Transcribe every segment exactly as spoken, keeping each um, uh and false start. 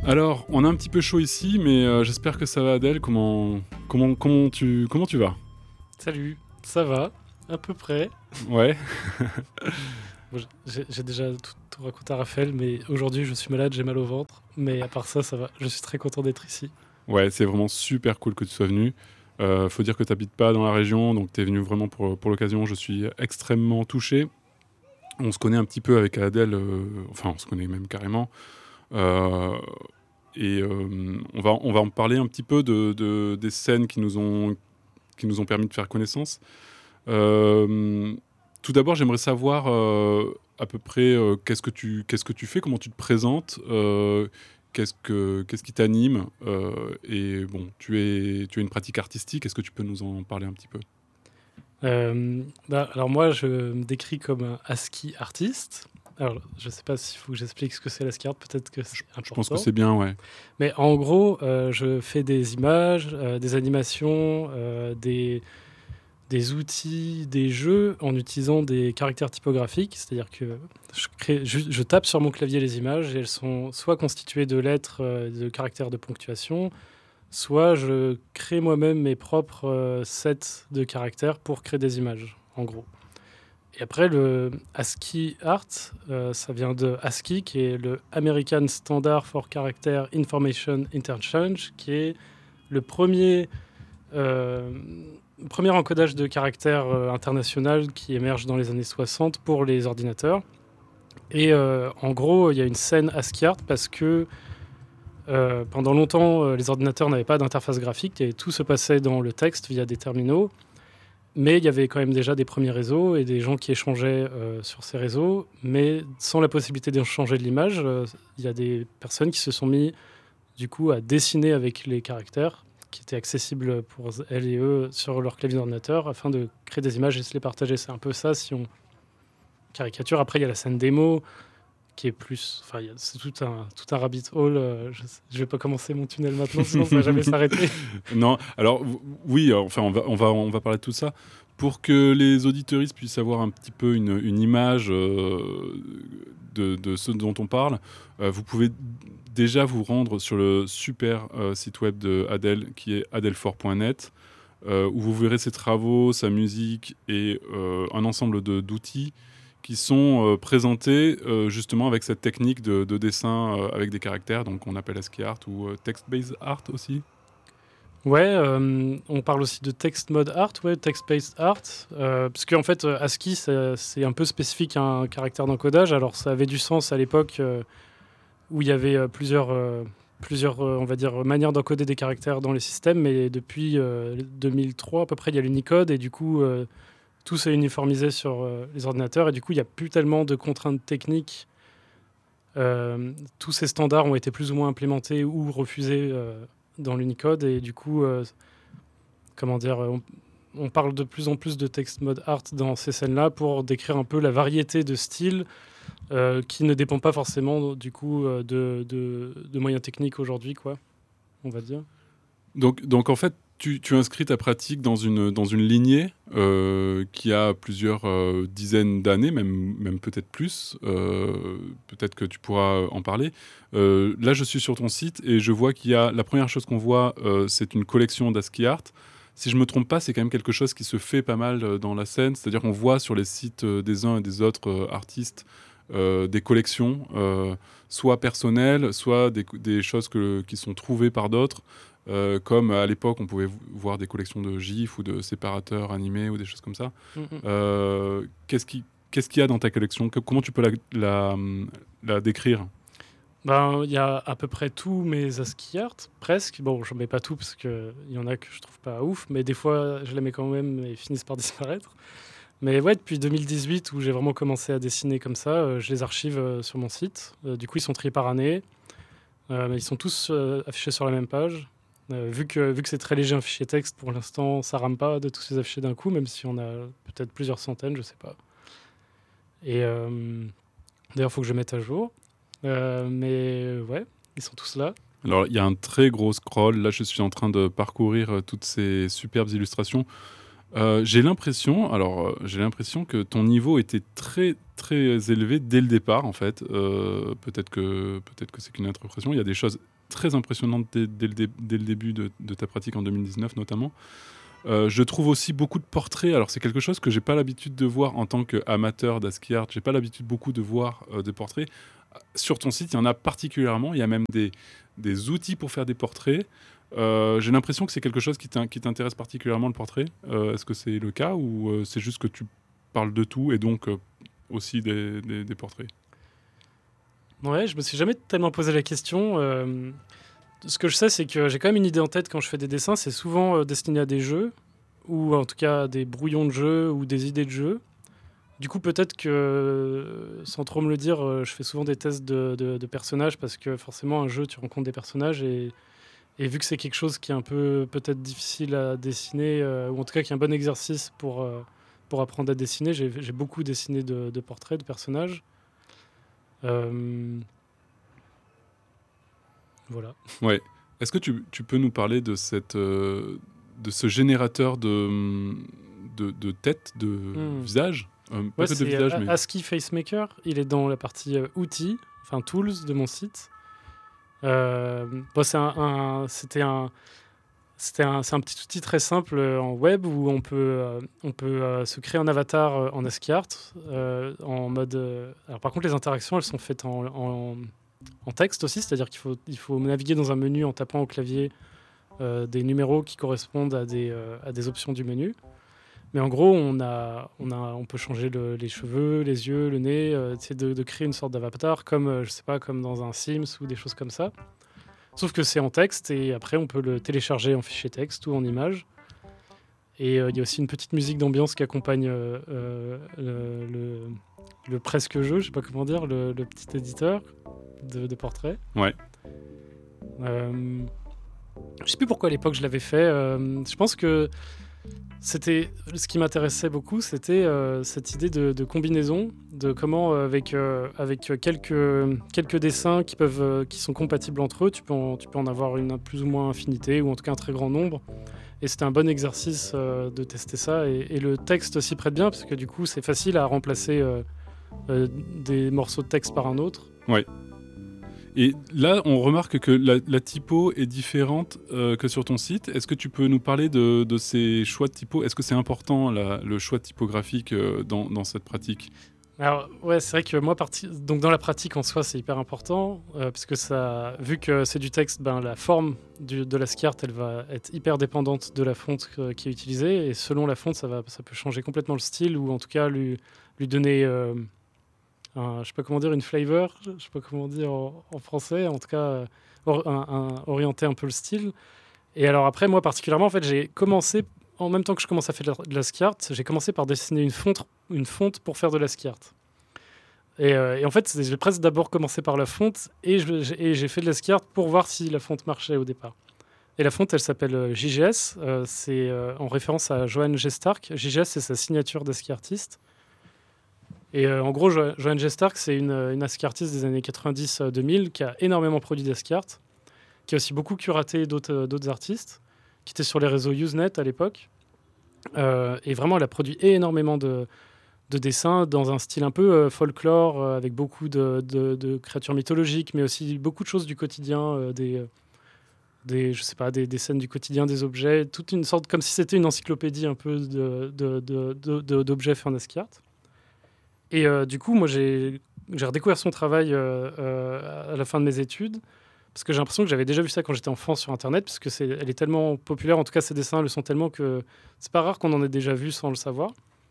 Alors, on a un petit peu chaud ici, mais euh, j'espère que ça va, Adèle. Comment, comment, comment, tu, comment tu vas? Salut, ça va, à peu près. Ouais. Bon, j'ai, j'ai déjà tout, tout raconté à Raphaël, mais aujourd'hui je suis malade, j'ai mal au ventre. Mais à part ça, ça va. Je suis très content d'être ici. Ouais, c'est vraiment super cool que tu sois venu. Euh, faut dire que tu n'habites pas dans la région, donc tu es venu vraiment pour, pour l'occasion. Je suis extrêmement touché. On se connaît un petit peu avec Adèle, euh, enfin, on se connaît même carrément. Euh, et euh, on, va, on va en parler un petit peu de, de- des scènes qui nous ont, qui nous ont permis de faire connaissance. Euh, Tout d'abord, j'aimerais savoir euh, à peu près euh, qu'est-ce que tu qu'est-ce que tu fais, comment tu te présentes, euh, qu'est-ce que qu'est-ce qui t'anime, euh, et bon, tu es tu as une pratique artistique. Est-ce que tu peux nous en parler un petit peu? Euh, bah, alors moi, je me décris comme un ASCII artiste. Alors, je sais pas s'il faut que j'explique ce que c'est l'ASCII art, peut-être que c'est Je pense que important. c'est bien, ouais. Mais en gros, euh, je fais des images, euh, des animations, euh, des, des outils, des jeux en utilisant des caractères typographiques. C'est-à-dire que je, crée, je, je tape sur mon clavier les images et elles sont soit constituées de lettres, euh, de caractères de ponctuation, soit je crée moi-même mes propres euh, sets de caractères pour créer des images, en gros. Et après, le ASCII art, euh, ça vient de ASCII, qui est le American Standard for Character Information Interchange, qui est le premier euh, premier encodage de caractères euh, international qui émerge dans les années soixante pour les ordinateurs. Et euh, en gros, il y a une scène ASCII art parce que euh, pendant longtemps, euh, les ordinateurs n'avaient pas d'interface graphique et tout se passait dans le texte via des terminaux. Mais il y avait quand même déjà des premiers réseaux et des gens qui échangeaient euh, sur ces réseaux. Mais sans la possibilité d'échanger de l'image, euh, il y a des personnes qui se sont mis du coup à dessiner avec les caractères qui étaient accessibles pour elles et eux sur leur clavier d'ordinateur afin de créer des images et se les partager. C'est un peu ça si on caricature. Après, il y a la scène démo qui est plus... Enfin, il y a- c'est tout un, tout un rabbit hole. euh, je ne vais pas commencer mon tunnel maintenant, sinon ça va jamais s'arrêter. Non, alors v- oui, enfin on va, on va, on va parler de tout ça. Pour que les auditeuristes puissent avoir un petit peu une, une image euh, de, de ce dont on parle, euh, vous pouvez déjà vous rendre sur le super euh, site web de Adèle, qui est adelfort point net, euh, où vous verrez ses travaux, sa musique et euh, un ensemble de- d'outils qui sont euh, présentés euh, justement avec cette technique de, de dessin euh, avec des caractères, donc on appelle ASCII art ou euh, text-based art aussi. Ouais, euh, on parle aussi de text mode art, ouais, text-based art, euh, parce qu'en fait, euh, ASCII, c'est, c'est un peu spécifique à un caractère d'encodage. Alors, ça avait du sens à l'époque euh, où il y avait euh, plusieurs, euh, plusieurs euh, on va dire, manières d'encoder des caractères dans les systèmes, mais depuis euh, deux mille trois à peu près, il y a l'Unicode, et du coup, euh, tout s'est uniformisé sur euh, les ordinateurs, et du coup, il n'y a plus tellement de contraintes techniques. Euh, tous ces standards ont été plus ou moins implémentés ou refusés euh, dans l'Unicode, et du coup... euh, comment dire, on, on parle de plus en plus de text mode art dans ces scènes-là pour décrire un peu la variété de styles euh, qui ne dépend pas forcément du coup euh, de, de, de moyens techniques aujourd'hui, quoi, on va dire. Donc, donc en fait, tu, tu inscris ta pratique dans une, dans une lignée euh, qui a plusieurs euh, dizaines d'années, même, même peut-être plus. Euh, peut-être que tu pourras en parler. Euh, là, je suis sur ton site et je vois qu'il y a... La première chose qu'on voit, euh, c'est une collection d'ASCII art. Si je me trompe pas, c'est quand même quelque chose qui se fait pas mal euh, dans la scène. C'est-à-dire qu'on voit sur les sites euh, des uns et des autres euh, artistes euh, des collections, euh, soit personnelles, soit des, des choses que, qui sont trouvées par d'autres. Euh, comme à l'époque, on pouvait v- voir des collections de gifs ou de séparateurs animés ou des choses comme ça. Mm-mm. Euh, qu'est-ce qui, qu'est-ce qu'il y a dans ta collection? Que- Comment tu peux la, la, la décrire? Ben, il y a à peu près tous mes ASCII art, presque. Bon, je mets pas tout parce qu'il y en a que je trouve pas ouf, mais des fois, je les mets quand même et ils finissent par disparaître. Mais ouais, depuis deux mille dix-huit, où j'ai vraiment commencé à dessiner comme ça, euh, je les archive euh, sur mon site. Euh, du coup, ils sont triés par année. Euh, mais ils sont tous euh, affichés sur la même page. Euh, vu que, vu que c'est très léger un fichier texte, pour l'instant, ça rame pas de tous les afficher d'un coup, même si on a peut-être plusieurs centaines, je sais pas. Et euh, d'ailleurs, il faut que je mette à jour. Euh, mais ouais, ils sont tous là. Alors, il y a un très gros scroll. Là, je suis en train de parcourir euh, toutes ces superbes illustrations. Euh, j'ai l'impression, alors, euh, j'ai l'impression que ton niveau était très, très élevé dès le départ, en fait. Euh, peut-être que, peut-être que c'est qu'une interprétation. Il y a des choses très impressionnante dès, dès, le, dé, dès le début de, de ta pratique en deux mille dix-neuf notamment. Euh, je trouve aussi beaucoup de portraits. Alors c'est quelque chose que j'ai pas l'habitude de voir en tant qu'amateur d'ASCII art. J'ai pas l'habitude beaucoup de voir euh, des portraits. Sur ton site, il y en a particulièrement. Il y a même des, des outils pour faire des portraits. Euh, j'ai l'impression que c'est quelque chose qui, t'in- qui t'intéresse particulièrement, le portrait. Euh, est-ce que c'est le cas ou euh, c'est juste que tu parles de tout et donc euh, aussi des, des, des portraits? Ouais, je me suis jamais tellement posé la question. Euh, ce que je sais, c'est que j'ai quand même une idée en tête quand je fais des dessins. C'est souvent euh, destiné à des jeux, ou en tout cas des brouillons de jeux ou des idées de jeux. Du coup, peut-être que, euh, sans trop me le dire, euh, je fais souvent des tests de, de- de personnages parce que forcément, un jeu, tu rencontres des personnages et, et vu que c'est quelque chose qui est un peu peut-être difficile à dessiner, euh, ou en tout cas qui est un bon exercice pour, euh, pour apprendre à dessiner, j'ai j'ai beaucoup dessiné de, de portraits, de personnages. Euh, voilà. Ouais. Est-ce que tu, tu peux nous parler de, cette, euh, de ce générateur de, de, de tête, de Hmm. visage euh, Pas Ouais, que de c'est visage, euh, mais... ASCII Facemaker. Il est dans la partie euh, outils, enfin tools de mon site. Euh, bon, c'est un, un- c'était un, c'était un, c'est un petit outil très simple euh, en web où on peut, euh, on peut euh, se créer un avatar euh, en ASCII art euh, en mode. euh, alors par contre, les interactions, elles sont faites en, en, en texte aussi, c'est-à-dire qu'il faut, il faut naviguer dans un menu en tapant au clavier euh, des numéros qui correspondent à des, euh, à des options du menu. Mais en gros, on, a, on, a, on peut changer le- les cheveux, les yeux, le nez, euh, essayer de, de créer une sorte d'avatar, comme, euh, je sais pas, comme dans un Sims ou des choses comme ça. Sauf que c'est en texte et après, on peut le télécharger en fichier texte ou en image. Et euh, il y a aussi une petite musique d'ambiance qui accompagne euh, euh, le, le- le presque jeu, je sais pas comment dire, le, le petit éditeur de, de portrait. Ouais. Euh, je sais plus pourquoi à l'époque je l'avais fait. Euh, je pense que c'était ce qui m'intéressait beaucoup, c'était euh, cette idée de, de combinaison, de comment euh, avec euh, avec quelques quelques dessins qui peuvent euh, qui sont compatibles entre eux, tu peux en, tu peux en avoir une plus ou moins infinité ou en tout cas un très grand nombre. Et c'était un bon exercice euh, de tester ça. Et, et le texte s'y prête bien parce que du coup c'est facile à remplacer euh, euh, des morceaux de texte par un autre. Ouais. Et là, on remarque que la, la typo est différente euh, que sur ton site. Est-ce que tu peux nous parler de, de ces choix de typo? Est-ce que c'est important, la- le choix typographique euh, dans, dans cette pratique? Alors ouais, c'est vrai que moi, parti... donc dans la pratique en soi, c'est hyper important euh, parce que ça, vu que c'est du texte, ben la forme du, de la ASCII art, elle va être hyper dépendante de la fonte euh, qui est utilisée et selon la fonte, ça va, ça peut changer complètement le style ou en tout cas lui, lui donner, euh, un, je sais pas comment dire, une flavor, je sais pas comment dire en, en français, en tout cas euh, or- un- un- orienter un peu le style. Et alors après, moi particulièrement, en fait, j'ai commencé en même temps que je commence à faire de la- de l'ASCII art, j'ai commencé par dessiner une fonte, une fonte pour faire de l'ASCII art. Et, euh, et en fait, c'est- j'ai presque d'abord commencé par la fonte et je- j'ai et j'ai fait de l'ASCII art pour voir si la fonte marchait au départ. Et la fonte, elle s'appelle euh, J G S. Euh, c'est euh, en référence à Johann G. Stark. J G S, c'est sa signature d'ASCII artiste. Et euh, en gros, Jo- Johann G. Stark, c'est une, une ASCII artiste des années quatre-vingt-dix deux mille qui a énormément produit d'ASCII art, qui a aussi beaucoup curaté d'autres euh, d'autres artistes, qui étaient sur les réseaux Usenet à l'époque. Euh, et vraiment, elle a produit énormément de, de dessins dans un style un peu euh, folklore, euh, avec beaucoup de, de- de créatures mythologiques, mais aussi beaucoup de choses du quotidien, euh, des, euh, des, je sais pas, des, des scènes du quotidien, des objets, toute une sorte, comme si c'était une encyclopédie un peu de, de- de- de- de- d'objets faits en ASCII art. Et euh, du coup, moi, j'ai, j'ai redécouvert son travail euh, euh, à la fin de mes études, parce que j'ai l'impression que j'avais déjà vu ça quand j'étais enfant sur Internet, parce que c'est, elle est tellement populaire, en tout cas ses dessins le sont tellement que c'est pas rare qu'on en ait déjà vu sans le savoir.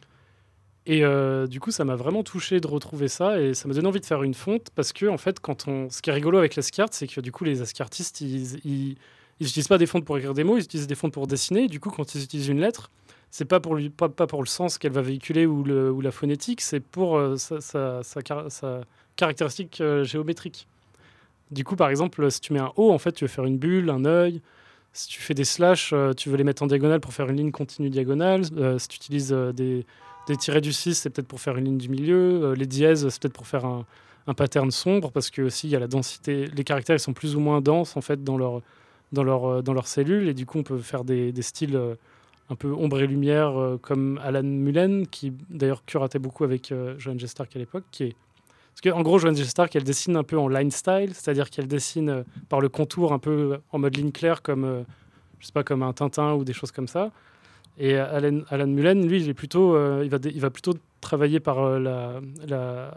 Et euh, du coup, ça m'a vraiment touché de retrouver ça et ça m'a donné envie de faire une fonte parce que, en fait, quand on... ce qui est rigolo avec l'ASCII art, c'est que du coup, les ASCII artistes, ils, ils, ils utilisent pas des fontes pour écrire des mots, ils utilisent des fontes pour dessiner. Et du coup, quand ils utilisent une lettre, c'est pas pour, lui, pas, pas pour le sens qu'elle va véhiculer ou, le, ou la phonétique, c'est pour euh, sa, sa, sa, car- sa caractéristique euh, géométrique. Du coup, par exemple, si tu mets un O, en fait, tu veux faire une bulle, un œil. Si tu fais des slash, euh, tu veux les mettre en diagonale pour faire une ligne continue diagonale. Euh, si tu utilises euh, des, des tirets du six, c'est peut-être pour faire une ligne du milieu. Euh, les dièses, c'est peut-être pour faire un, un pattern sombre, parce que aussi, il y a la densité. Les caractères, ils sont plus ou moins denses, en fait, dans leur, dans leur, euh, dans leurs cellules. Et du coup, on peut faire des, des styles euh, un peu ombre et lumière, euh, comme Alan Mullen, qui d'ailleurs curatait beaucoup avec euh, Johann G. Stark à l'époque, qui est Parce qu'en gros, Johanne G. Stark, elle dessine un peu en line style, c'est-à-dire qu'elle dessine euh, par le contour un peu en mode ligne claire, comme, euh, je sais pas, comme un Tintin ou des choses comme ça. Et Alan, Alan Mullen, lui, il, est plutôt, euh, il, va il va plutôt travailler par euh, la, la,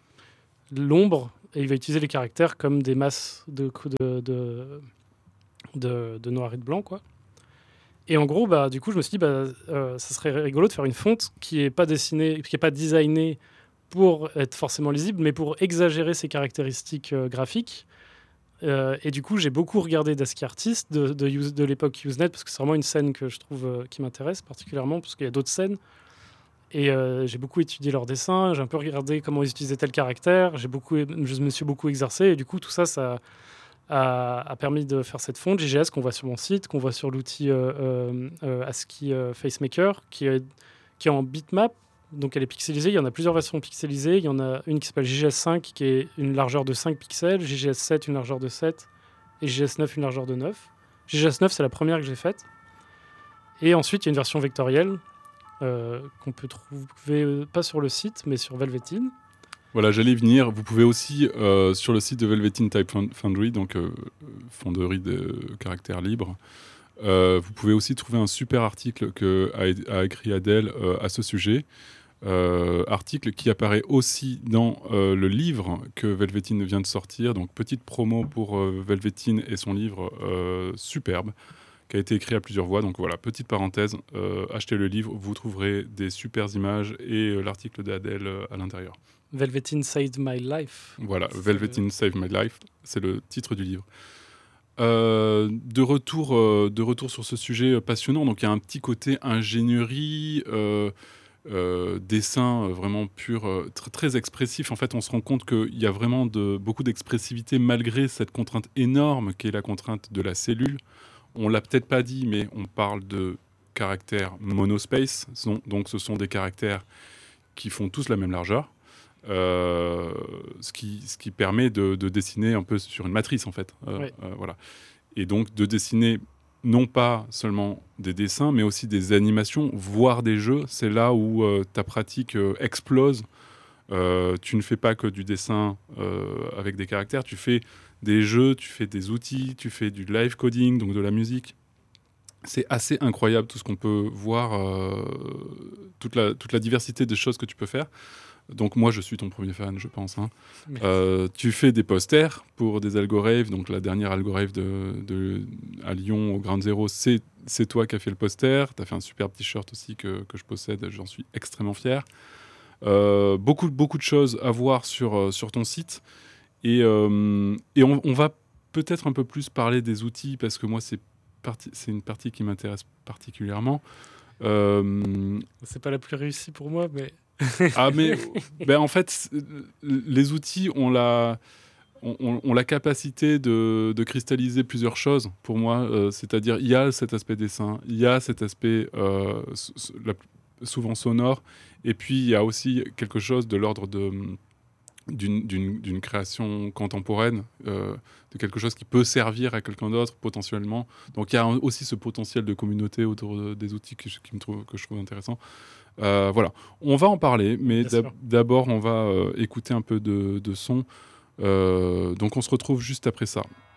l'ombre, et il va utiliser les caractères comme des masses de, de, de, de, de noir et de blanc, quoi. Et en gros, bah, du coup, je me suis dit, bah, euh, ça serait rigolo de faire une fonte qui n'est pas dessinée, qui n'est pas designée pour être forcément lisible, mais pour exagérer ses caractéristiques euh, graphiques. Euh, et du coup, j'ai beaucoup regardé d'Ascii Artist de, de, de, de l'époque Usenet, parce que c'est vraiment une scène que je trouve euh, qui m'intéresse particulièrement, parce qu'il y a d'autres scènes. Et euh, j'ai beaucoup étudié leurs dessins, j'ai un peu regardé comment ils utilisaient tel caractère, j'ai beaucoup, je me suis beaucoup exercé, et du coup, tout ça, ça a, a permis de faire cette fonte J G S qu'on voit sur mon site, qu'on voit sur l'outil euh, euh, euh, Ascii euh, FaceMaker, qui est, qui est en bitmap. Donc elle est pixelisée, il y en a plusieurs versions pixelisées. Il y en a une qui s'appelle J G S cinq, qui est une largeur de cinq pixels, J G S sept, une largeur de sept, et J G S neuf, une largeur de neuf. J G S neuf, c'est la première que j'ai faite. Et ensuite, il y a une version vectorielle euh, qu'on peut trouver, euh, pas sur le site, mais sur Velveteen. Voilà, j'allais y venir. Vous pouvez aussi, euh, sur le site de Velveteen Type Foundry, donc euh, fonderie de caractères libres, euh, vous pouvez aussi trouver un super article que a, a écrit Adèle euh, à ce sujet. Euh, article qui apparaît aussi dans euh, le livre que Velveteen vient de sortir. Donc, petite promo pour euh, Velveteen et son livre euh, superbe, qui a été écrit à plusieurs voix. Donc voilà, petite parenthèse, euh, achetez le livre, vous trouverez des super images et euh, l'article d'Adèle euh, à l'intérieur. Velveteen Saved My Life. Voilà, Velveteen Saved My Life, c'est le titre du livre. Euh, de, retour, euh, de retour sur ce sujet passionnant, donc il y a un petit côté ingénierie, euh, euh, dessin vraiment pur, euh, tr- très expressif. En fait, on se rend compte qu'il y a vraiment de, beaucoup d'expressivité malgré cette contrainte énorme qui est la contrainte de la cellule. On l'a peut-être pas dit, mais on parle de caractères monospace, donc ce sont des caractères qui font tous la même largeur. Euh, ce, qui, ce qui permet de, de dessiner un peu sur une matrice en fait. Euh, Oui. euh, voilà. Et donc de dessiner non pas seulement des dessins, mais aussi des animations, voire des jeux. C'est là où euh, ta pratique euh, explose. Euh, tu ne fais pas que du dessin euh, avec des caractères, tu fais des jeux, tu fais des outils, tu fais du live coding, donc de la musique. C'est assez incroyable tout ce qu'on peut voir, euh, toute, la, toute la diversité des choses que tu peux faire. Donc moi, je suis ton premier fan, je pense. Hein. Euh, tu fais des posters pour des Algorave. Donc la dernière Algorave de, de, à Lyon, au Ground Zero, c'est, c'est toi qui as fait le poster. Tu as fait un superbe t-shirt aussi que, que je possède. J'en suis extrêmement fier. Euh, beaucoup, beaucoup de choses à voir sur, euh, sur ton site. Et, euh, et on, on va peut-être un peu plus parler des outils parce que moi, c'est, parti, c'est une partie qui m'intéresse particulièrement. Euh, c'est pas la plus réussie pour moi, mais... ah mais ben en fait les outils ont la ont, ont la capacité de, de cristalliser plusieurs choses pour moi, euh, c'est-à-dire il y a cet aspect dessin, il y a cet aspect euh, la, souvent sonore, et puis il y a aussi quelque chose de l'ordre de d'une, d'une, d'une création contemporaine, euh, de quelque chose qui peut servir à quelqu'un d'autre potentiellement. Donc il y a aussi ce potentiel de communauté autour de, des outils que je, qui me trouve, que je trouve intéressant. Euh, voilà, on va en parler, mais d'ab- d'abord on va euh, écouter un peu de, de son. Euh, donc on se retrouve juste après ça.